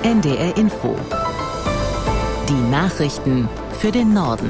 NDR Info. Die Nachrichten für den Norden.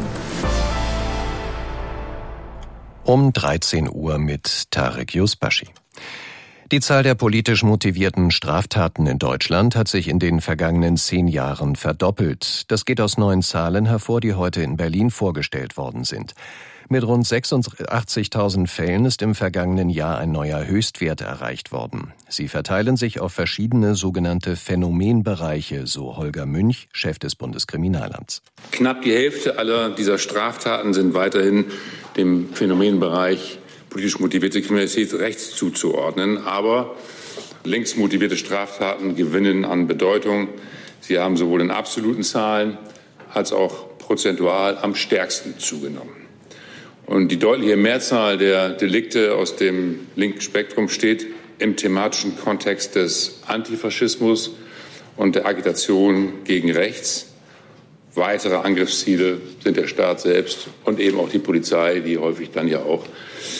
Um 13 Uhr mit Tarek Yusbashi. Die Zahl der politisch motivierten Straftaten in Deutschland hat sich in den vergangenen 10 Jahren verdoppelt. Das geht aus neuen Zahlen hervor, die heute in Berlin vorgestellt worden sind. Mit rund 86.000 Fällen ist im vergangenen Jahr ein neuer Höchstwert erreicht worden. Sie verteilen sich auf verschiedene sogenannte Phänomenbereiche, so Holger Münch, Chef des Bundeskriminalamts. Knapp die Hälfte aller dieser Straftaten sind weiterhin dem Phänomenbereich politisch motivierte Kriminalität rechts zuzuordnen. Aber links motivierte Straftaten gewinnen an Bedeutung. Sie haben sowohl in absoluten Zahlen als auch prozentual am stärksten zugenommen. Und die deutliche Mehrzahl der Delikte aus dem linken Spektrum steht im thematischen Kontext des Antifaschismus und der Agitation gegen rechts. Weitere Angriffsziele sind der Staat selbst und eben auch die Polizei, die häufig dann ja auch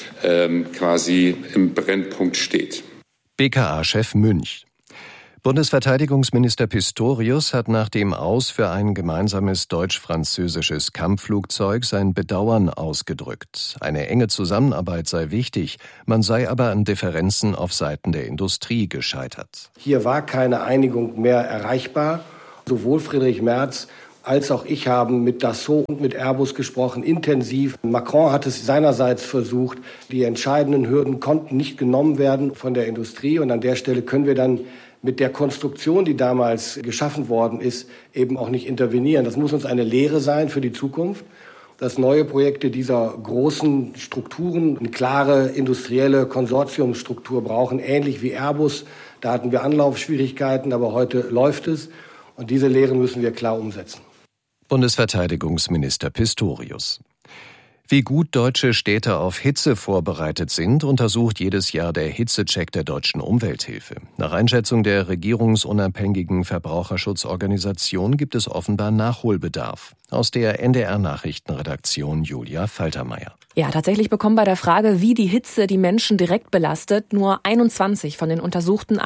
quasi im Brennpunkt steht. BKA-Chef Münch. Bundesverteidigungsminister Pistorius hat nach dem Aus für ein gemeinsames deutsch-französisches Kampfflugzeug sein Bedauern ausgedrückt. Eine enge Zusammenarbeit sei wichtig, man sei aber an Differenzen auf Seiten der Industrie gescheitert. Hier war keine Einigung mehr erreichbar. Sowohl Friedrich Merz als auch ich haben mit Dassault und mit Airbus gesprochen, intensiv. Macron hat es seinerseits versucht. Die entscheidenden Hürden konnten nicht genommen werden von der Industrie. Und an der Stelle können wir dann mit der Konstruktion, die damals geschaffen worden ist, eben auch nicht intervenieren. Das muss uns eine Lehre sein für die Zukunft, dass neue Projekte dieser großen Strukturen eine klare industrielle Konsortiumsstruktur brauchen, ähnlich wie Airbus. Da hatten wir Anlaufschwierigkeiten, aber heute läuft es. Und diese Lehre müssen wir klar umsetzen. Bundesverteidigungsminister Pistorius. Wie gut deutsche Städte auf Hitze vorbereitet sind, untersucht jedes Jahr der Hitzecheck der Deutschen Umwelthilfe. Nach Einschätzung der regierungsunabhängigen Verbraucherschutzorganisation gibt es offenbar Nachholbedarf. Aus der NDR-Nachrichtenredaktion Julia Faltermeier. Ja, tatsächlich bekommen bei der Frage, wie die Hitze die Menschen direkt belastet, nur 21 von den untersuchten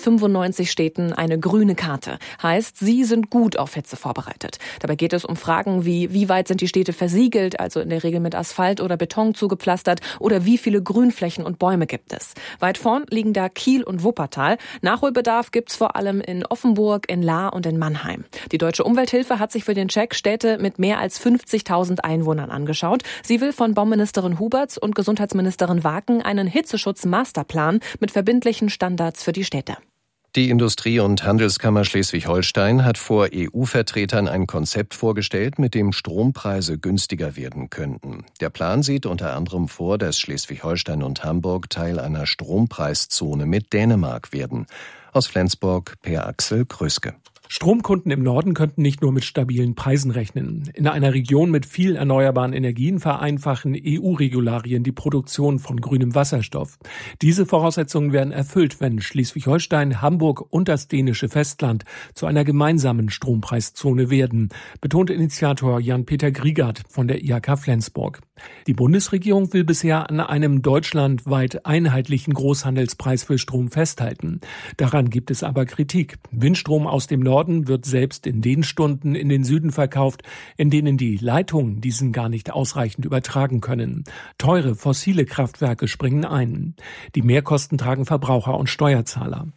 195 Städten eine grüne Karte. Heißt, sie sind gut auf Hitze vorbereitet. Dabei geht es um Fragen wie weit sind die Städte versiegelt, also in der Regel mit Asphalt oder Beton zugepflastert, oder wie viele Grünflächen und Bäume gibt es. Weit vorn liegen da Kiel und Wuppertal. Nachholbedarf gibt's vor allem in Offenburg, in Lahr und in Mannheim. Die Deutsche Umwelthilfe hat sich für den Check Städte mit mehr als 50.000 Einwohnern angeschaut. Sie will von Bauministerin Huberts und Gesundheitsministerin Waken einen Hitzeschutz-Masterplan mit verbindlichen Standards für die Städte. Die Industrie- und Handelskammer Schleswig-Holstein hat vor EU-Vertretern ein Konzept vorgestellt, mit dem Strompreise günstiger werden könnten. Der Plan sieht unter anderem vor, dass Schleswig-Holstein und Hamburg Teil einer Strompreiszone mit Dänemark werden. Aus Flensburg Per Axel Kröske. Stromkunden im Norden könnten nicht nur mit stabilen Preisen rechnen. In einer Region mit viel erneuerbaren Energien vereinfachen EU-Regularien die Produktion von grünem Wasserstoff. Diese Voraussetzungen werden erfüllt, wenn Schleswig-Holstein, Hamburg und das dänische Festland zu einer gemeinsamen Strompreiszone werden, betont Initiator Jan-Peter Griegert von der IHK Flensburg. Die Bundesregierung will bisher an einem deutschlandweit einheitlichen Großhandelspreis für Strom festhalten. Daran gibt es aber Kritik. Windstrom aus dem Norden wird selbst in den Stunden in den Süden verkauft, in denen die Leitungen diesen gar nicht ausreichend übertragen können. Teure fossile Kraftwerke springen ein. Die Mehrkosten tragen Verbraucher und Steuerzahler.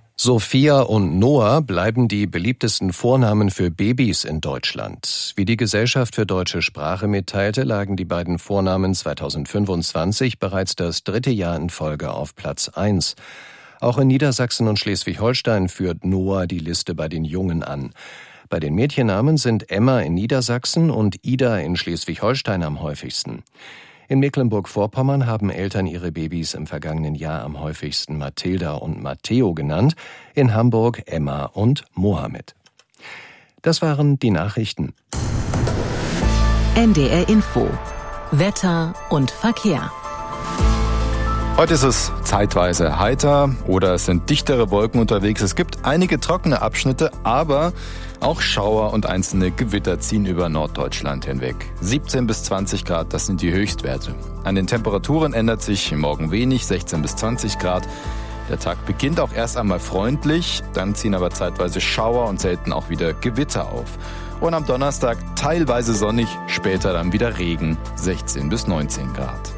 Sophia und Noah bleiben die beliebtesten Vornamen für Babys in Deutschland. Wie die Gesellschaft für deutsche Sprache mitteilte, lagen die beiden Vornamen 2025 bereits das 3. Jahr in Folge auf Platz 1. Auch in Niedersachsen und Schleswig-Holstein führt Noah die Liste bei den Jungen an. Bei den Mädchennamen sind Emma in Niedersachsen und Ida in Schleswig-Holstein am häufigsten. In Mecklenburg-Vorpommern haben Eltern ihre Babys im vergangenen Jahr am häufigsten Mathilda und Matteo genannt, in Hamburg Emma und Mohammed. Das waren die Nachrichten. NDR Info. Wetter und Verkehr. Heute ist es zeitweise heiter oder es sind dichtere Wolken unterwegs. Es gibt einige trockene Abschnitte, aber auch Schauer und einzelne Gewitter ziehen über Norddeutschland hinweg. 17 bis 20 Grad, das sind die Höchstwerte. An den Temperaturen ändert sich morgen wenig, 16 bis 20 Grad. Der Tag beginnt auch erst einmal freundlich, dann ziehen aber zeitweise Schauer und selten auch wieder Gewitter auf. Und am Donnerstag teilweise sonnig, später dann wieder Regen, 16 bis 19 Grad.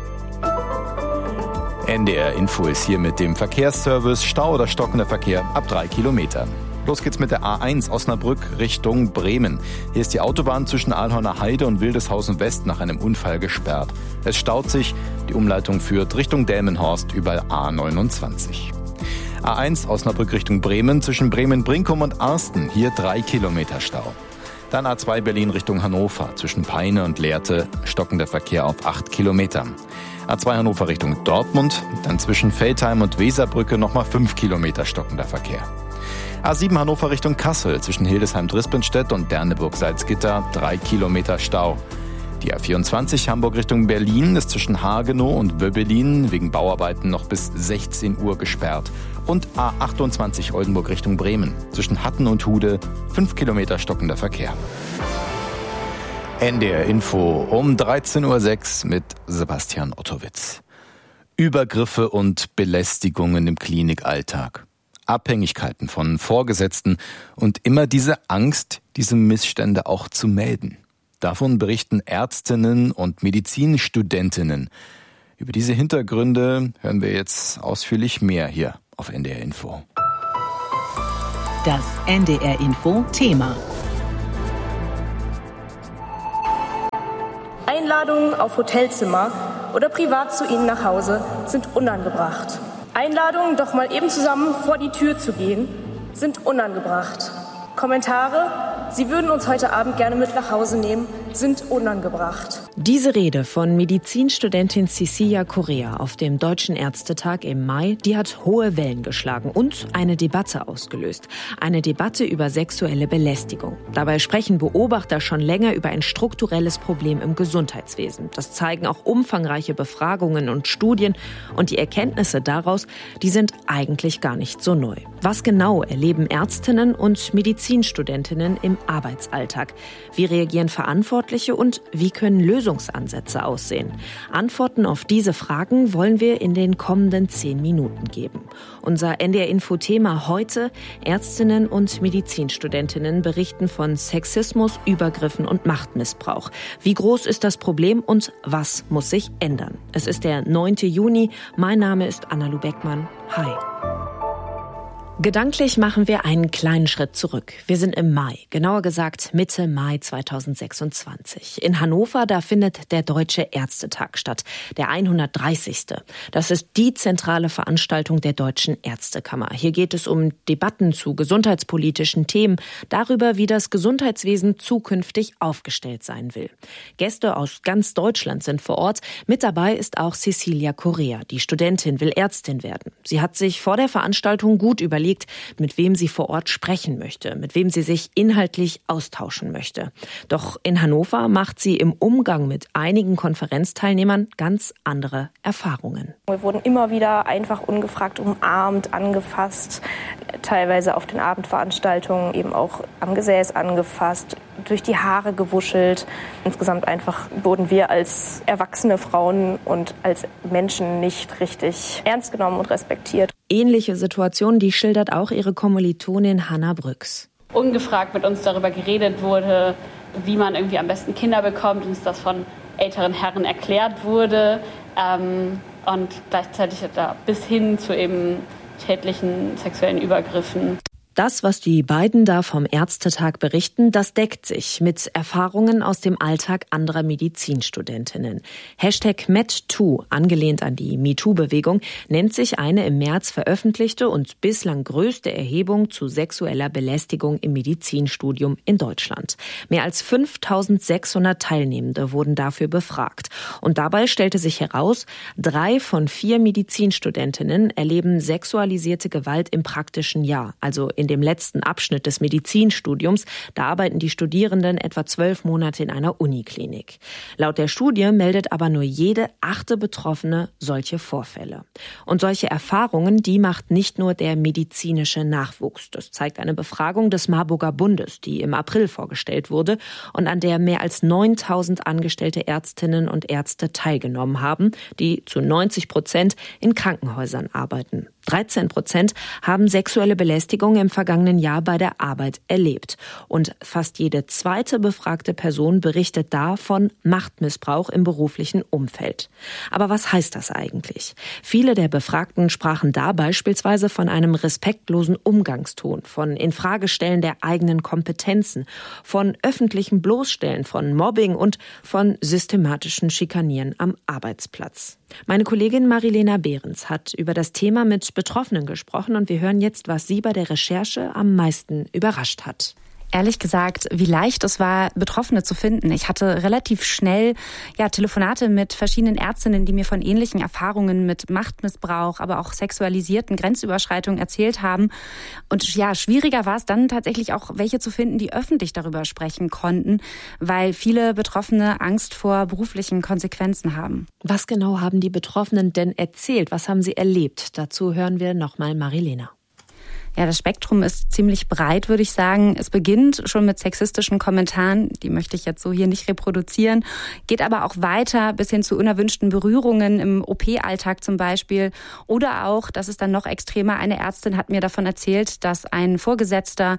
NDR Info ist hier mit dem Verkehrsservice. Stau oder stockender Verkehr ab 3 Kilometern. Los geht's mit der A1 Osnabrück Richtung Bremen. Hier ist die Autobahn zwischen Ahlhorner Heide und Wildeshausen West nach einem Unfall gesperrt. Es staut sich, die Umleitung führt Richtung Delmenhorst über A29. A1 Osnabrück Richtung Bremen zwischen Bremen-Brinkum und Arsten. Hier 3 Kilometer Stau. Dann A2 Berlin Richtung Hannover zwischen Peine und Lehrte, stockender Verkehr auf 8 Kilometern. A2 Hannover Richtung Dortmund, dann zwischen Veltheim und Weserbrücke nochmal 5 Kilometer stockender Verkehr. A7 Hannover Richtung Kassel zwischen Hildesheim-Drispenstedt und Derneburg-Salzgitter 3 Kilometer Stau. Die A24 Hamburg Richtung Berlin ist zwischen Hagenow und Wöbbelin wegen Bauarbeiten noch bis 16 Uhr gesperrt. Und A28 Oldenburg Richtung Bremen zwischen Hatten und Hude 5 Kilometer stockender Verkehr. NDR Info um 13.06 Uhr mit Sebastian Ottowitz. Übergriffe und Belästigungen im Klinikalltag. Abhängigkeiten von Vorgesetzten und immer diese Angst, diese Missstände auch zu melden. Davon berichten Ärztinnen und Medizinstudentinnen. Über diese Hintergründe hören wir jetzt ausführlich mehr hier auf NDR Info. Das NDR Info Thema. Einladungen auf Hotelzimmer oder privat zu Ihnen nach Hause sind unangebracht. Einladungen, doch mal eben zusammen vor die Tür zu gehen, sind unangebracht. Kommentare, Sie würden uns heute Abend gerne mit nach Hause nehmen, sind unangebracht. Diese Rede von Medizinstudentin Cecilia Correa auf dem Deutschen Ärztetag im Mai, die hat hohe Wellen geschlagen und eine Debatte ausgelöst. Eine Debatte über sexuelle Belästigung. Dabei sprechen Beobachter schon länger über ein strukturelles Problem im Gesundheitswesen. Das zeigen auch umfangreiche Befragungen und Studien. Und die Erkenntnisse daraus, die sind eigentlich gar nicht so neu. Was genau erleben Ärztinnen und Medizinstudentinnen im Arbeitsalltag? Wie reagieren Verantwortliche und wie können Lösungsansätze aussehen? Antworten auf diese Fragen wollen wir in den kommenden 10 Minuten geben. Unser NDR-Info-Thema heute: Ärztinnen und Medizinstudentinnen berichten von Sexismus, Übergriffen und Machtmissbrauch. Wie groß ist das Problem und was muss sich ändern? Es ist der 9. Juni. Mein Name ist Anna Lubeckmann. Hi. Gedanklich machen wir einen kleinen Schritt zurück. Wir sind im Mai, genauer gesagt Mitte Mai 2026. In Hannover, da findet der Deutsche Ärztetag statt, der 130. Das ist die zentrale Veranstaltung der Deutschen Ärztekammer. Hier geht es um Debatten zu gesundheitspolitischen Themen, darüber, wie das Gesundheitswesen zukünftig aufgestellt sein will. Gäste aus ganz Deutschland sind vor Ort. Mit dabei ist auch Cecilia Correa. Die Studentin will Ärztin werden. Sie hat sich vor der Veranstaltung gut überlegt, mit wem sie vor Ort sprechen möchte, mit wem sie sich inhaltlich austauschen möchte. Doch in Hannover macht sie im Umgang mit einigen Konferenzteilnehmern ganz andere Erfahrungen. Wir wurden immer wieder einfach ungefragt umarmt, angefasst, teilweise auf den Abendveranstaltungen eben auch am Gesäß angefasst, durch die Haare gewuschelt. Insgesamt einfach wurden wir als erwachsene Frauen und als Menschen nicht richtig ernst genommen und respektiert. Ähnliche Situationen, die schildert auch ihre Kommilitonin Hanna Brüx. Ungefragt mit uns darüber geredet wurde, wie man irgendwie am besten Kinder bekommt, uns das von älteren Herren erklärt wurde und gleichzeitig da bis hin zu eben schädlichen sexuellen Übergriffen. Das, was die beiden da vom Ärztetag berichten, das deckt sich mit Erfahrungen aus dem Alltag anderer Medizinstudentinnen. #MedToo, angelehnt an die MeToo-Bewegung, nennt sich eine im März veröffentlichte und bislang größte Erhebung zu sexueller Belästigung im Medizinstudium in Deutschland. Mehr als 5.600 Teilnehmende wurden dafür befragt. Und dabei stellte sich heraus, 3 von 4 Medizinstudentinnen erleben sexualisierte Gewalt im praktischen Jahr, also in dem letzten Abschnitt des Medizinstudiums. Da arbeiten die Studierenden etwa 12 Monate in einer Uniklinik. Laut der Studie meldet aber nur jede 8. Betroffene solche Vorfälle. Und solche Erfahrungen, die macht nicht nur der medizinische Nachwuchs. Das zeigt eine Befragung des Marburger Bundes, die im April vorgestellt wurde und an der mehr als 9.000 angestellte Ärztinnen und Ärzte teilgenommen haben, die zu 90% in Krankenhäusern arbeiten. 13% haben sexuelle Belästigung im vergangenen Jahr bei der Arbeit erlebt. Und fast jede zweite befragte Person berichtet da von Machtmissbrauch im beruflichen Umfeld. Aber was heißt das eigentlich? Viele der Befragten sprachen da beispielsweise von einem respektlosen Umgangston, von Infragestellen der eigenen Kompetenzen, von öffentlichem Bloßstellen, von Mobbing und von systematischen Schikanieren am Arbeitsplatz. Meine Kollegin Marilena Behrens hat über das Thema mit Betroffenen gesprochen und wir hören jetzt, was sie bei der Recherche am meisten überrascht hat. Ehrlich gesagt, wie leicht es war, Betroffene zu finden. Ich hatte relativ schnell Telefonate mit verschiedenen Ärztinnen, die mir von ähnlichen Erfahrungen mit Machtmissbrauch, aber auch sexualisierten Grenzüberschreitungen erzählt haben. Und schwieriger war es dann tatsächlich auch, welche zu finden, die öffentlich darüber sprechen konnten, weil viele Betroffene Angst vor beruflichen Konsequenzen haben. Was genau haben die Betroffenen denn erzählt? Was haben sie erlebt? Dazu hören wir nochmal Marilena. Ja, das Spektrum ist ziemlich breit, würde ich sagen. Es beginnt schon mit sexistischen Kommentaren, die möchte ich jetzt so hier nicht reproduzieren, geht aber auch weiter bis hin zu unerwünschten Berührungen im OP-Alltag zum Beispiel. Oder auch, das ist dann noch extremer, eine Ärztin hat mir davon erzählt, dass ein Vorgesetzter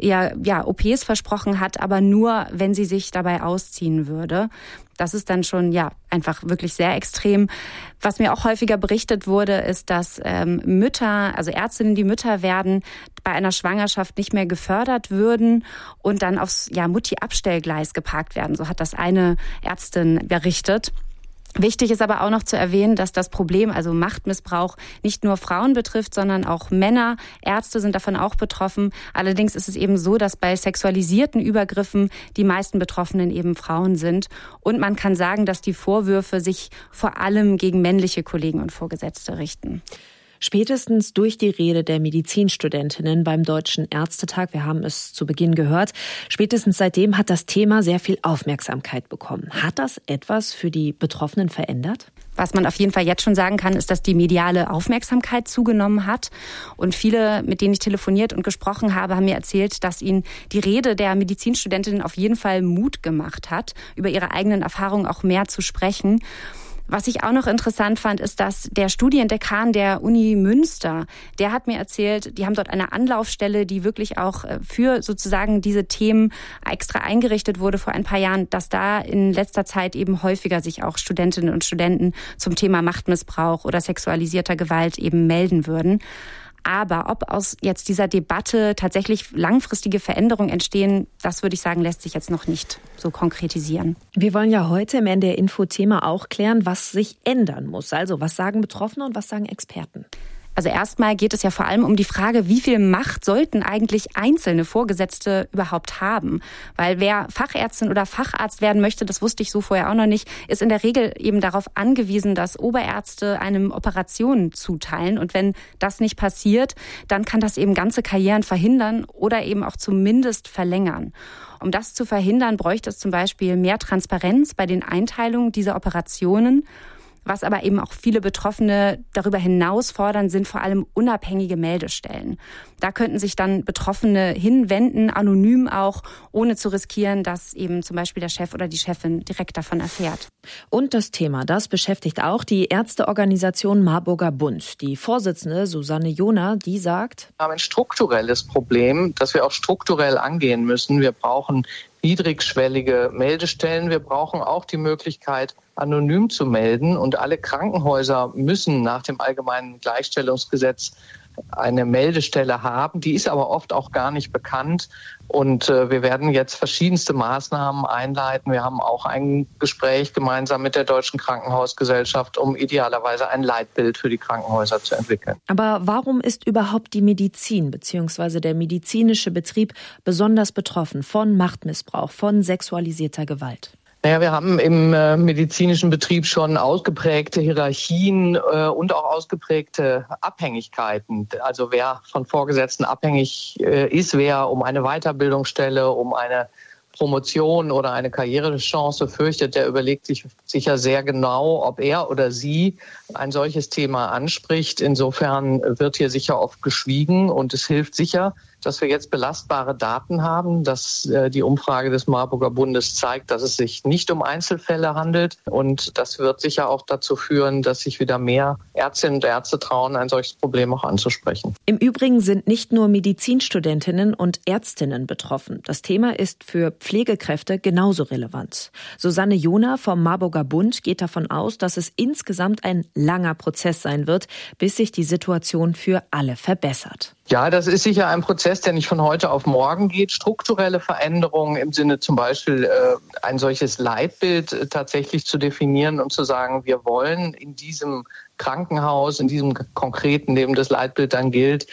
OPs versprochen hat, aber nur, wenn sie sich dabei ausziehen würde. Das ist dann schon einfach wirklich sehr extrem. Was mir auch häufiger berichtet wurde, ist, dass Mütter, also Ärztinnen, die Mütter werden, bei einer Schwangerschaft nicht mehr gefördert würden und dann aufs Mutti-Abstellgleis geparkt werden. So hat das eine Ärztin berichtet. Wichtig ist aber auch noch zu erwähnen, dass das Problem, also Machtmissbrauch, nicht nur Frauen betrifft, sondern auch Männer. Ärzte sind davon auch betroffen. Allerdings ist es eben so, dass bei sexualisierten Übergriffen die meisten Betroffenen eben Frauen sind. Und man kann sagen, dass die Vorwürfe sich vor allem gegen männliche Kollegen und Vorgesetzte richten. Spätestens durch die Rede der Medizinstudentinnen beim Deutschen Ärztetag, wir haben es zu Beginn gehört, spätestens seitdem hat das Thema sehr viel Aufmerksamkeit bekommen. Hat das etwas für die Betroffenen verändert? Was man auf jeden Fall jetzt schon sagen kann, ist, dass die mediale Aufmerksamkeit zugenommen hat. Und viele, mit denen ich telefoniert und gesprochen habe, haben mir erzählt, dass ihnen die Rede der Medizinstudentinnen auf jeden Fall Mut gemacht hat, über ihre eigenen Erfahrungen auch mehr zu sprechen. Was ich auch noch interessant fand, ist, dass der Studiendekan der Uni Münster, der hat mir erzählt, die haben dort eine Anlaufstelle, die wirklich auch für sozusagen diese Themen extra eingerichtet wurde vor ein paar Jahren, dass da in letzter Zeit eben häufiger sich auch Studentinnen und Studenten zum Thema Machtmissbrauch oder sexualisierter Gewalt eben melden würden. Aber ob aus jetzt dieser Debatte tatsächlich langfristige Veränderungen entstehen, das würde ich sagen, lässt sich jetzt noch nicht so konkretisieren. Wir wollen ja heute im NDR Info-Thema auch klären, was sich ändern muss. Also was sagen Betroffene und was sagen Experten? Also erstmal geht es ja vor allem um die Frage, wie viel Macht sollten eigentlich einzelne Vorgesetzte überhaupt haben? Weil wer Fachärztin oder Facharzt werden möchte, das wusste ich so vorher auch noch nicht, ist in der Regel eben darauf angewiesen, dass Oberärzte einem Operationen zuteilen. Und wenn das nicht passiert, dann kann das eben ganze Karrieren verhindern oder eben auch zumindest verlängern. Um das zu verhindern, bräuchte es zum Beispiel mehr Transparenz bei den Einteilungen dieser Operationen. Was aber eben auch viele Betroffene darüber hinaus fordern, sind vor allem unabhängige Meldestellen. Da könnten sich dann Betroffene hinwenden, anonym auch, ohne zu riskieren, dass eben zum Beispiel der Chef oder die Chefin direkt davon erfährt. Und das Thema, das beschäftigt auch die Ärzteorganisation Marburger Bund. Die Vorsitzende Susanne Johner, die sagt: Wir haben ein strukturelles Problem, das wir auch strukturell angehen müssen. Wir brauchen niedrigschwellige Meldestellen. Wir brauchen auch die Möglichkeit, anonym zu melden. Und alle Krankenhäuser müssen nach dem Allgemeinen Gleichstellungsgesetz eine Meldestelle haben. Die ist aber oft auch gar nicht bekannt. Und wir werden jetzt verschiedenste Maßnahmen einleiten. Wir haben auch ein Gespräch gemeinsam mit der Deutschen Krankenhausgesellschaft, um idealerweise ein Leitbild für die Krankenhäuser zu entwickeln. Aber warum ist überhaupt die Medizin bzw. der medizinische Betrieb besonders betroffen von Machtmissbrauch, von sexualisierter Gewalt? Naja, wir haben im medizinischen Betrieb schon ausgeprägte Hierarchien und auch ausgeprägte Abhängigkeiten. Also wer von Vorgesetzten abhängig ist, wer um eine Weiterbildungsstelle, um eine Promotion oder eine Karrierechance fürchtet, der überlegt sich sicher sehr genau, ob er oder sie ein solches Thema anspricht. Insofern wird hier sicher oft geschwiegen und es hilft sicher, dass wir jetzt belastbare Daten haben, dass die Umfrage des Marburger Bundes zeigt, dass es sich nicht um Einzelfälle handelt. Und das wird sicher auch dazu führen, dass sich wieder mehr Ärztinnen und Ärzte trauen, ein solches Problem auch anzusprechen. Im Übrigen sind nicht nur Medizinstudentinnen und Ärztinnen betroffen. Das Thema ist für Pflegekräfte genauso relevant. Susanne Jona vom Marburger Bund geht davon aus, dass es insgesamt ein langer Prozess sein wird, bis sich die Situation für alle verbessert. Ja, das ist sicher ein Prozess, der nicht von heute auf morgen geht. Strukturelle Veränderungen im Sinne zum Beispiel ein solches Leitbild tatsächlich zu definieren und zu sagen, wir wollen in diesem Krankenhaus, in diesem konkreten, neben das Leitbild dann gilt,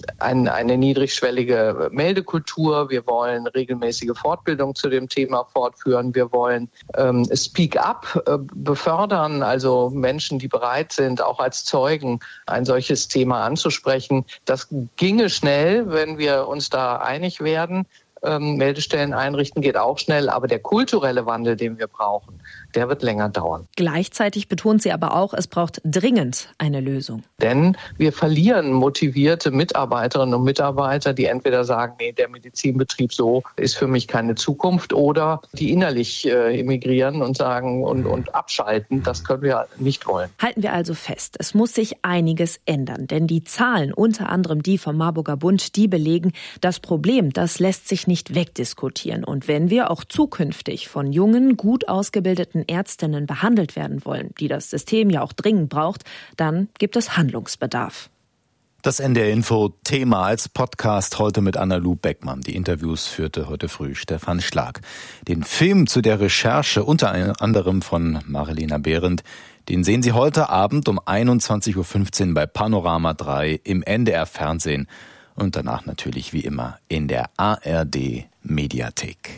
eine niedrigschwellige Meldekultur. Wir wollen regelmäßige Fortbildung zu dem Thema fortführen. Wir wollen Speak Up befördern, also Menschen, die bereit sind, auch als Zeugen ein solches Thema anzusprechen. Das ginge schnell, wenn wir uns da einig werden. Meldestellen einrichten geht auch schnell, aber der kulturelle Wandel, den wir brauchen, der wird länger dauern. Gleichzeitig betont sie aber auch, es braucht dringend eine Lösung. Denn wir verlieren motivierte Mitarbeiterinnen und Mitarbeiter, die entweder sagen, nee, der Medizinbetrieb so ist für mich keine Zukunft, oder die innerlich emigrieren und sagen und abschalten. Das können wir nicht wollen. Halten wir also fest, es muss sich einiges ändern, denn die Zahlen, unter anderem die vom Marburger Bund, die belegen, das Problem, das lässt sich nicht wegdiskutieren. Und wenn wir auch zukünftig von jungen, gut ausgebildeten Ärztinnen behandelt werden wollen, die das System ja auch dringend braucht, dann gibt es Handlungsbedarf. Das NDR Info Thema als Podcast heute mit Anna-Lu Beckmann. Die Interviews führte heute früh Stefan Schlag. Den Film zu der Recherche unter anderem von Marilena Behrendt, den sehen Sie heute Abend um 21.15 Uhr bei Panorama 3 im NDR Fernsehen. Und danach natürlich wie immer in der ARD Mediathek.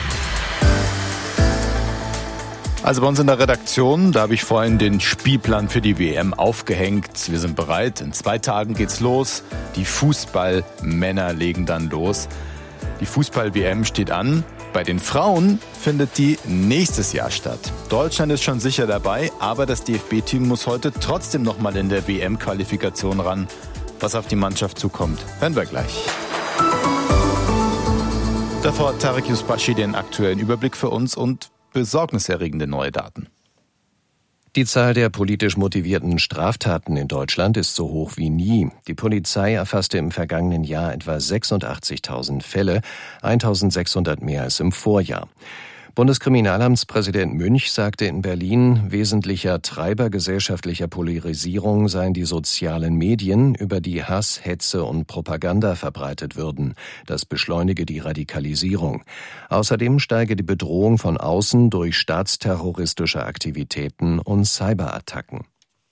Also bei uns in der Redaktion, da habe ich vorhin den Spielplan für die WM aufgehängt. Wir sind bereit, in 2 Tagen geht's los. Die Fußballmänner legen dann los. Die Fußball-WM steht an. Bei den Frauen findet die nächstes Jahr statt. Deutschland ist schon sicher dabei, aber das DFB-Team muss heute trotzdem nochmal in der WM-Qualifikation ran. Was auf die Mannschaft zukommt, hören wir gleich. Davor hat Tarek Yusbashi den aktuellen Überblick für uns und besorgniserregende neue Daten. Die Zahl der politisch motivierten Straftaten in Deutschland ist so hoch wie nie. Die Polizei erfasste im vergangenen Jahr etwa 86.000 Fälle, 1.600 mehr als im Vorjahr. Bundeskriminalamtspräsident Münch sagte in Berlin, wesentlicher Treiber gesellschaftlicher Polarisierung seien die sozialen Medien, über die Hass, Hetze und Propaganda verbreitet würden. Das beschleunige die Radikalisierung. Außerdem steige die Bedrohung von außen durch staatsterroristische Aktivitäten und Cyberattacken.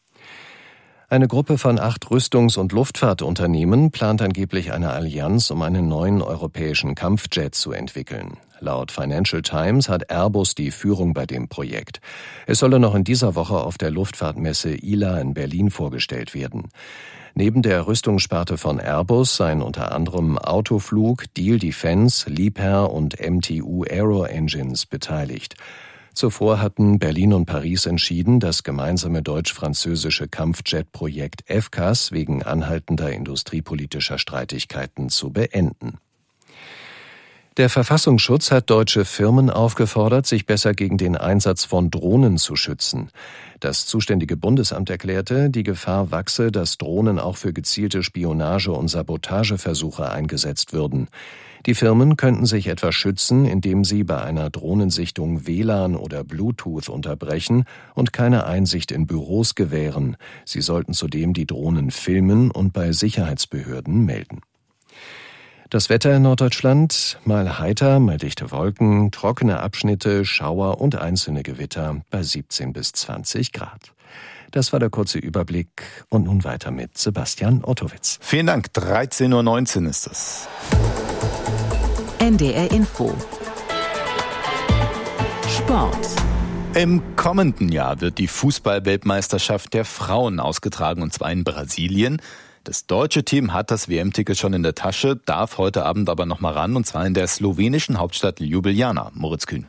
Eine Gruppe von 8 Rüstungs- und Luftfahrtunternehmen plant angeblich eine Allianz, um einen neuen europäischen Kampfjet zu entwickeln. Laut Financial Times hat Airbus die Führung bei dem Projekt. Es solle noch in dieser Woche auf der Luftfahrtmesse ILA in Berlin vorgestellt werden. Neben der Rüstungssparte von Airbus seien unter anderem Autoflug, Diehl Defence, Liebherr und MTU Aero Engines beteiligt. Zuvor hatten Berlin und Paris entschieden, das gemeinsame deutsch-französische Kampfjet-Projekt FCAS wegen anhaltender industriepolitischer Streitigkeiten zu beenden. Der Verfassungsschutz hat deutsche Firmen aufgefordert, sich besser gegen den Einsatz von Drohnen zu schützen. Das zuständige Bundesamt erklärte, die Gefahr wachse, dass Drohnen auch für gezielte Spionage- und Sabotageversuche eingesetzt würden. Die Firmen könnten sich etwa schützen, indem sie bei einer Drohnensichtung WLAN oder Bluetooth unterbrechen und keine Einsicht in Büros gewähren. Sie sollten zudem die Drohnen filmen und bei Sicherheitsbehörden melden. Das Wetter in Norddeutschland, mal heiter, mal dichte Wolken, trockene Abschnitte, Schauer und einzelne Gewitter bei 17 bis 20 Grad. Das war der kurze Überblick und nun weiter mit Sebastian Ottowitz. Vielen Dank, 13.19 Uhr ist es. NDR Info. Sport. Im kommenden Jahr wird die Fußball-Weltmeisterschaft der Frauen ausgetragen, und zwar in Brasilien. Das deutsche Team hat das WM-Ticket schon in der Tasche, darf heute Abend aber noch mal ran, und zwar in der slowenischen Hauptstadt Ljubljana. Moritz Kühn.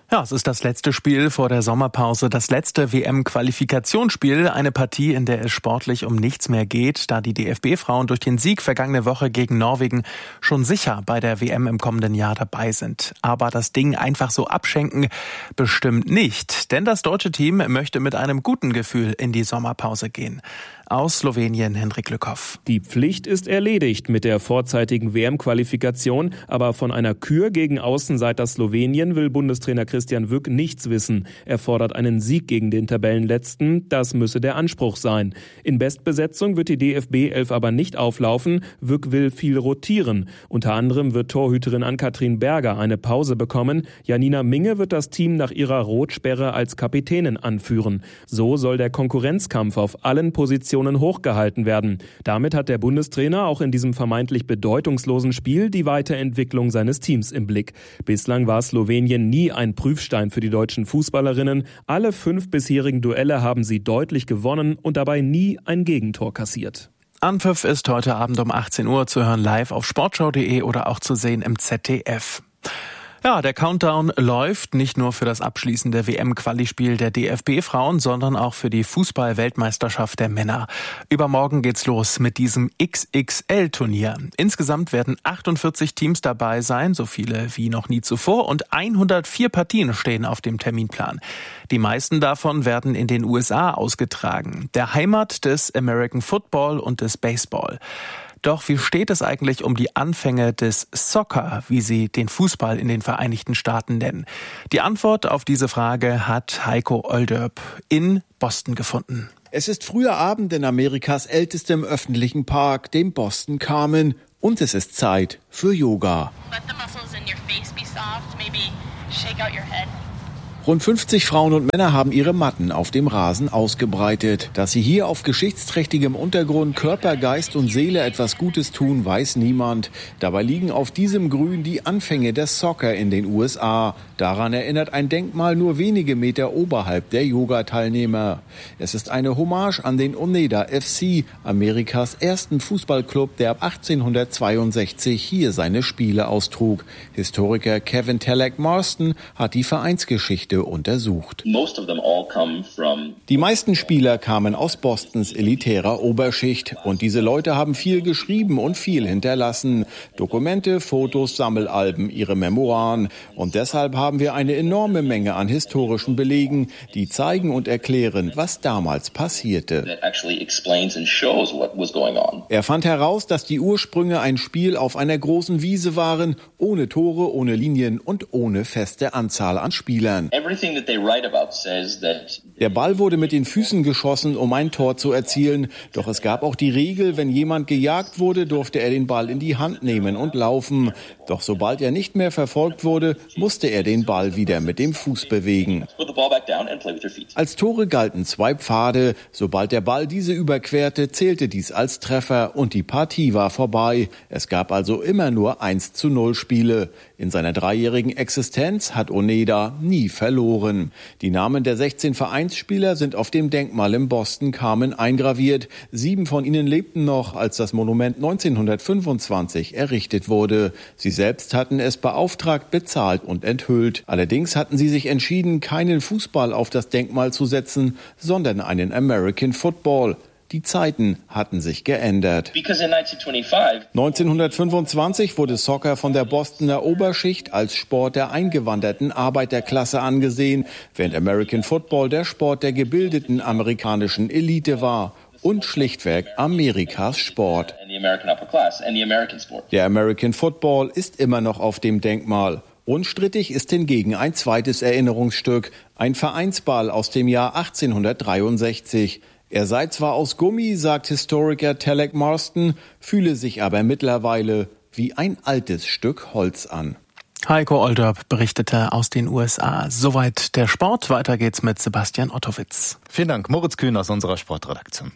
Ja, es ist das letzte Spiel vor der Sommerpause, das letzte WM-Qualifikationsspiel. Eine Partie, in der es sportlich um nichts mehr geht, da die DFB-Frauen durch den Sieg vergangene Woche gegen Norwegen schon sicher bei der WM im kommenden Jahr dabei sind. Aber das Ding einfach so abschenken bestimmt nicht, denn das deutsche Team möchte mit einem guten Gefühl in die Sommerpause gehen. Aus Slowenien, Hendrik Lückhoff. Die Pflicht ist erledigt mit der vorzeitigen WM-Qualifikation, aber von einer Kür gegen Außenseiter Slowenien will Bundestrainer Christian Wück nichts wissen. Er fordert einen Sieg gegen den Tabellenletzten, das müsse der Anspruch sein. In Bestbesetzung wird die DFB-11 aber nicht auflaufen, Wück will viel rotieren. Unter anderem wird Torhüterin Ann-Kathrin Berger eine Pause bekommen, Janina Minge wird das Team nach ihrer Rotsperre als Kapitänin anführen. So soll der Konkurrenzkampf auf allen Positionen hochgehalten werden. Damit hat der Bundestrainer auch in diesem vermeintlich bedeutungslosen Spiel die Weiterentwicklung seines Teams im Blick. Bislang war Slowenien nie ein Prüfstein für die deutschen Fußballerinnen. Alle 5 bisherigen Duelle haben sie deutlich gewonnen und dabei nie ein Gegentor kassiert. Anpfiff ist heute Abend um 18 Uhr zu hören live auf sportschau.de oder auch zu sehen im ZDF. Ja, der Countdown läuft nicht nur für das abschließende WM-Quali-Spiel der DFB-Frauen, sondern auch für die Fußball-Weltmeisterschaft der Männer. Übermorgen geht's los mit diesem XXL-Turnier. Insgesamt werden 48 Teams dabei sein, so viele wie noch nie zuvor, und 104 Partien stehen auf dem Terminplan. Die meisten davon werden in den USA ausgetragen, der Heimat des American Football und des Baseball. Doch wie steht es eigentlich um die Anfänge des Soccer, wie sie den Fußball in den Vereinigten Staaten nennen? Die Antwort auf diese Frage hat Heiko Olderb in Boston gefunden. Es ist früher Abend in Amerikas ältestem öffentlichen Park, dem Boston Common, und es ist Zeit für Yoga. Rund 50 Frauen und Männer haben ihre Matten auf dem Rasen ausgebreitet. Dass sie hier auf geschichtsträchtigem Untergrund Körper, Geist und Seele etwas Gutes tun, weiß niemand. Dabei liegen auf diesem Grün die Anfänge des Soccer in den USA. Daran erinnert ein Denkmal nur wenige Meter oberhalb der Yoga-Teilnehmer. Es ist eine Hommage an den Oneida FC, Amerikas ersten Fußballclub, der ab 1862 hier seine Spiele austrug. Historiker Kevin Telek Marston hat die Vereinsgeschichte untersucht. Die meisten Spieler kamen aus Bostons elitärer Oberschicht und diese Leute haben viel geschrieben und viel hinterlassen. Dokumente, Fotos, Sammelalben, ihre Memoiren. Und deshalb haben wir eine enorme Menge an historischen Belegen, die zeigen und erklären, was damals passierte. Er fand heraus, dass die Ursprünge ein Spiel auf einer großen Wiese waren, ohne Tore, ohne Linien und ohne feste Anzahl an Spielern. Der Ball wurde mit den Füßen geschossen, um ein Tor zu erzielen. Doch es gab auch die Regel, wenn jemand gejagt wurde, durfte er den Ball in die Hand nehmen und laufen. Doch sobald er nicht mehr verfolgt wurde, musste er den Ball wieder mit dem Fuß bewegen. Als Tore galten 2 Pfade. Sobald der Ball diese überquerte, zählte dies als Treffer und die Partie war vorbei. Es gab also immer nur 1:0 Spiele. In seiner 3-jährigen Existenz hat Oneida nie verloren. Die Namen der 16 Vereinsspieler sind auf dem Denkmal im Boston Common eingraviert. 7 von ihnen lebten noch, als das Monument 1925 errichtet wurde. Sie selbst hatten es beauftragt, bezahlt und enthüllt. Allerdings hatten sie sich entschieden, keinen Fußball auf das Denkmal zu setzen, sondern einen American Football. Die Zeiten hatten sich geändert. 1925 wurde Soccer von der Bostoner Oberschicht als Sport der eingewanderten Arbeiterklasse angesehen, während American Football der Sport der gebildeten amerikanischen Elite war und schlichtweg Amerikas Sport. Der American Football ist immer noch auf dem Denkmal. Unstrittig ist hingegen ein zweites Erinnerungsstück, ein Vereinsball aus dem Jahr 1863. Er sei zwar aus Gummi, sagt Historiker Telek Marston, fühle sich aber mittlerweile wie ein altes Stück Holz an. Heiko Olderb berichtete aus den USA. Soweit der Sport. Weiter geht's mit Sebastian Ottowitz. Vielen Dank, Moritz Kühn aus unserer Sportredaktion.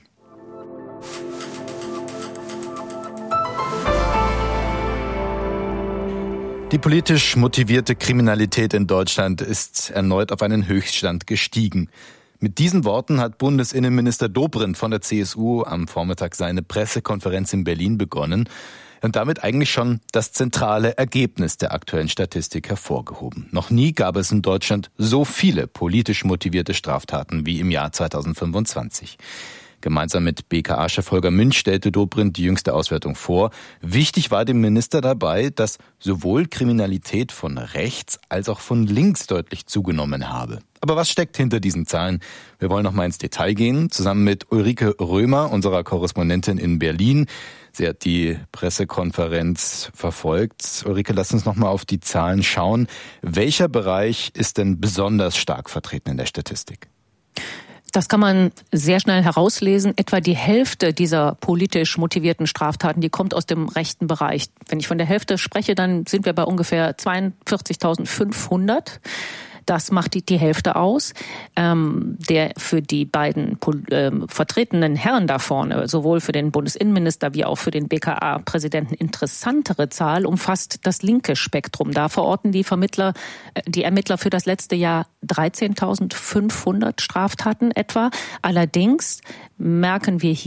Die politisch motivierte Kriminalität in Deutschland ist erneut auf einen Höchststand gestiegen. Mit diesen Worten hat Bundesinnenminister Dobrindt von der CSU am Vormittag seine Pressekonferenz in Berlin begonnen. und damit eigentlich schon das zentrale Ergebnis der aktuellen Statistik hervorgehoben. Noch nie gab es in Deutschland so viele politisch motivierte Straftaten wie im Jahr 2025. Gemeinsam mit BKA-Chef Holger Münch stellte Dobrindt die jüngste Auswertung vor. Wichtig war dem Minister dabei, dass sowohl Kriminalität von rechts als auch von links deutlich zugenommen habe. Aber was steckt hinter diesen Zahlen? Wir wollen noch mal ins Detail gehen, zusammen mit Ulrike Römer, unserer Korrespondentin in Berlin. Sie hat die Pressekonferenz verfolgt. Ulrike, lass uns noch mal auf die Zahlen schauen. Welcher Bereich ist denn besonders stark vertreten in der Statistik? Das kann man sehr schnell herauslesen. Etwa die Hälfte dieser politisch motivierten Straftaten, die kommt aus dem rechten Bereich. Wenn ich von der Hälfte spreche, dann sind wir bei ungefähr 42.500. Das macht die Hälfte aus. Der für die beiden vertretenen Herren da vorne, sowohl für den Bundesinnenminister wie auch für den BKA-Präsidenten, interessantere Zahl umfasst das linke Spektrum. Da verorten die Ermittler für das letzte Jahr 13.500 Straftaten etwa. Allerdings merken wir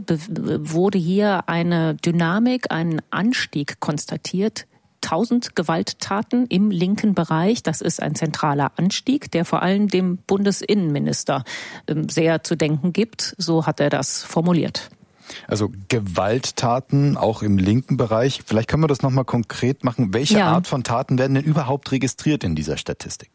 wurde hier eine Dynamik, einen Anstieg konstatiert. 1000 Gewalttaten im linken Bereich. Das ist ein zentraler Anstieg, der vor allem dem Bundesinnenminister sehr zu denken gibt. So hat er das formuliert. Also Gewalttaten auch im linken Bereich. Vielleicht können wir das nochmal konkret machen. Welche Art von Taten werden denn überhaupt registriert in dieser Statistik?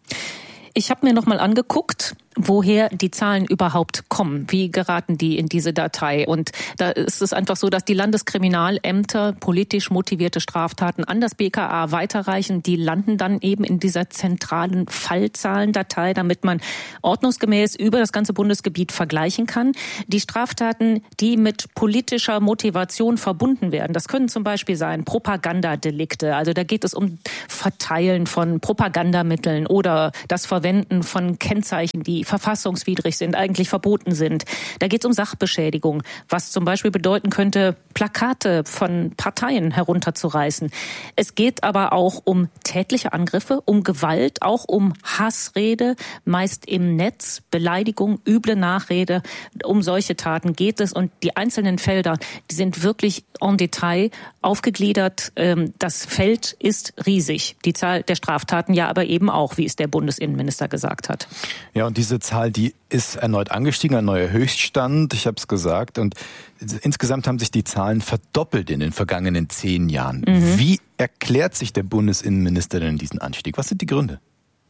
Ich habe mir nochmal angeguckt, woher die Zahlen überhaupt kommen. Wie geraten die in diese Datei? Und da ist es einfach so, dass die Landeskriminalämter politisch motivierte Straftaten an das BKA weiterreichen. Die landen dann eben in dieser zentralen Fallzahlendatei, damit man ordnungsgemäß über das ganze Bundesgebiet vergleichen kann. Die Straftaten, die mit politischer Motivation verbunden werden, das können zum Beispiel sein Propagandadelikte. Also da geht es um Verteilen von Propagandamitteln oder das Verwenden von Kennzeichen, die verfassungswidrig sind, eigentlich verboten sind. Da geht es um Sachbeschädigung, was zum Beispiel bedeuten könnte, Plakate von Parteien herunterzureißen. Es geht aber auch um tätliche Angriffe, um Gewalt, auch um Hassrede, meist im Netz, Beleidigung, üble Nachrede. Um solche Taten geht es und die einzelnen Felder, die sind wirklich en Detail aufgegliedert. Das Feld ist riesig. Die Zahl der Straftaten ja aber eben auch, wie es der Bundesinnenminister gesagt hat. Ja, und diese Zahl, die ist erneut angestiegen, ein neuer Höchststand, ich habe es gesagt. Und insgesamt haben sich die Zahlen verdoppelt in den vergangenen 10 Jahren. Wie erklärt sich der Bundesinnenminister denn diesen Anstieg? Was sind die Gründe?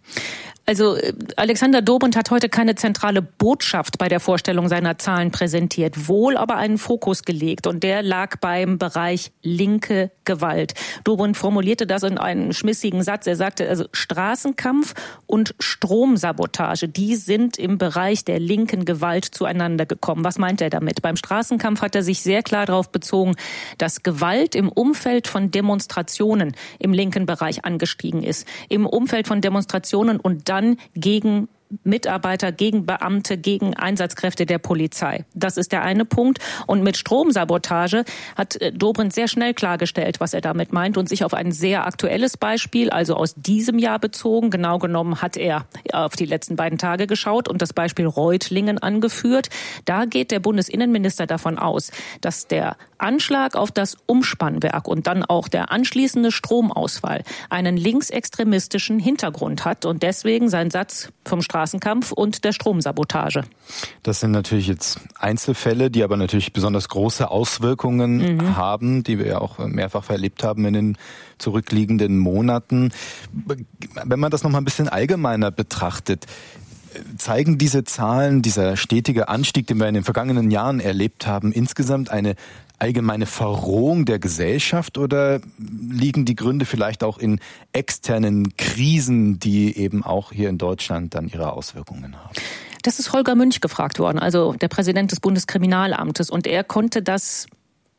Also Alexander Dobrindt hat heute keine zentrale Botschaft bei der Vorstellung seiner Zahlen präsentiert, wohl aber einen Fokus gelegt und der lag beim Bereich linke Gewalt. Dobrindt formulierte das in einem schmissigen Satz. Er sagte, also Straßenkampf und Stromsabotage, die sind im Bereich der linken Gewalt zueinander gekommen. Was meint er damit? Beim Straßenkampf hat er sich sehr klar darauf bezogen, dass Gewalt im Umfeld von Demonstrationen im linken Bereich angestiegen ist. Im Umfeld von Demonstrationen und dann gegen Mitarbeiter, gegen Beamte, gegen Einsatzkräfte der Polizei. Das ist der eine Punkt. Und mit Stromsabotage hat Dobrindt sehr schnell klargestellt, was er damit meint und sich auf ein sehr aktuelles Beispiel, also aus diesem Jahr bezogen, genau genommen hat er auf die letzten beiden Tage geschaut und das Beispiel Reutlingen angeführt. Da geht der Bundesinnenminister davon aus, dass der Anschlag auf das Umspannwerk und dann auch der anschließende Stromausfall einen linksextremistischen Hintergrund hat und deswegen sein Satz vom Straßenkampf und der Stromsabotage. Das sind natürlich jetzt Einzelfälle, die aber natürlich besonders große Auswirkungen haben, die wir ja auch mehrfach erlebt haben in den zurückliegenden Monaten. Wenn man das noch mal ein bisschen allgemeiner betrachtet, zeigen diese Zahlen, dieser stetige Anstieg, den wir in den vergangenen Jahren erlebt haben, insgesamt eine allgemeine Verrohung der Gesellschaft oder liegen die Gründe vielleicht auch in externen Krisen, die eben auch hier in Deutschland dann ihre Auswirkungen haben? Das ist Holger Münch gefragt worden, also der Präsident des Bundeskriminalamtes, und er konnte das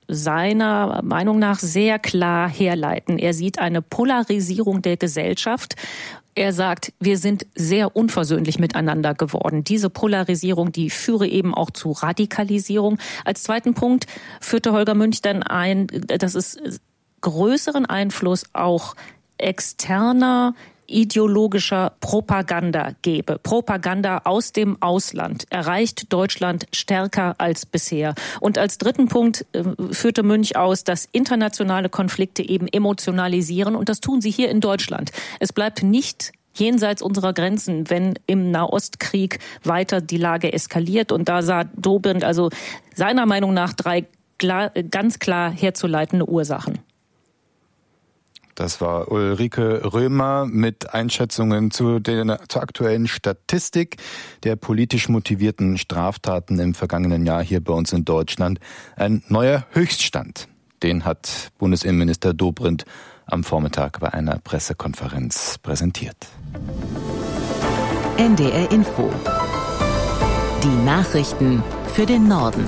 seiner Meinung nach sehr klar herleiten. Er sieht eine Polarisierung der Gesellschaft. Er sagt, wir sind sehr unversöhnlich miteinander geworden. Diese Polarisierung, die führe eben auch zu Radikalisierung. Als zweiten Punkt führte Holger Münch dann ein, dass es größeren Einfluss auch externer ideologischer Propaganda gebe. Propaganda aus dem Ausland erreicht Deutschland stärker als bisher. Und als dritten Punkt führte Münch aus, dass internationale Konflikte eben emotionalisieren. Und das tun sie hier in Deutschland. Es bleibt nicht jenseits unserer Grenzen, wenn im Nahostkrieg weiter die Lage eskaliert. Und da sah Dobrindt also seiner Meinung nach 3 ganz klar herzuleitende Ursachen. Das war Ulrike Römer mit Einschätzungen zur aktuellen Statistik der politisch motivierten Straftaten im vergangenen Jahr hier bei uns in Deutschland. Ein neuer Höchststand. Den hat Bundesinnenminister Dobrindt am Vormittag bei einer Pressekonferenz präsentiert. NDR Info. Die Nachrichten für den Norden.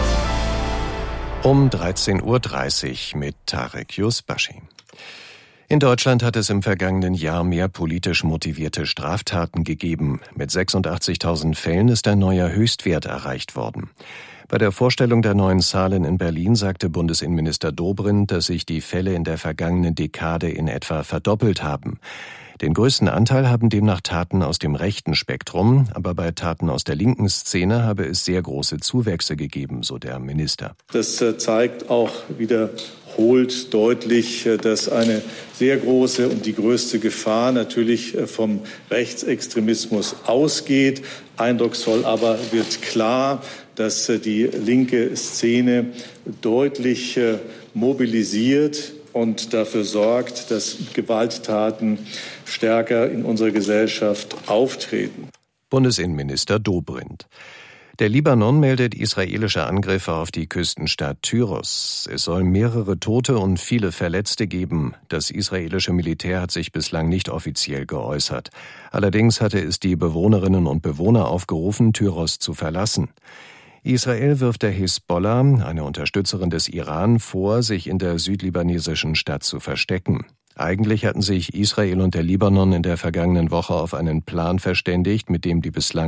Um 13.30 Uhr mit Tarek Yusbashi. In Deutschland hat es im vergangenen Jahr mehr politisch motivierte Straftaten gegeben. Mit 86.000 Fällen ist ein neuer Höchstwert erreicht worden. Bei der Vorstellung der neuen Zahlen in Berlin sagte Bundesinnenminister Dobrindt, dass sich die Fälle in der vergangenen Dekade in etwa verdoppelt haben. Den größten Anteil haben demnach Taten aus dem rechten Spektrum, aber bei Taten aus der linken Szene habe es sehr große Zuwächse gegeben, so der Minister. Das zeigt auch wiederholt deutlich, dass eine sehr große und die größte Gefahr natürlich vom Rechtsextremismus ausgeht. Eindrucksvoll aber wird klar, dass die linke Szene deutlich mobilisiert und dafür sorgt, dass Gewalttaten stärker in unserer Gesellschaft auftreten. Bundesinnenminister Dobrindt. Der Libanon meldet israelische Angriffe auf die Küstenstadt Tyros. Es soll mehrere Tote und viele Verletzte geben. Das israelische Militär hat sich bislang nicht offiziell geäußert. Allerdings hatte es die Bewohnerinnen und Bewohner aufgerufen, Tyros zu verlassen. Israel wirft der Hisbollah, eine Unterstützerin des Iran, vor, sich in der südlibanesischen Stadt zu verstecken. Eigentlich hatten sich Israel und der Libanon in der vergangenen Woche auf einen Plan verständigt, mit dem die bislang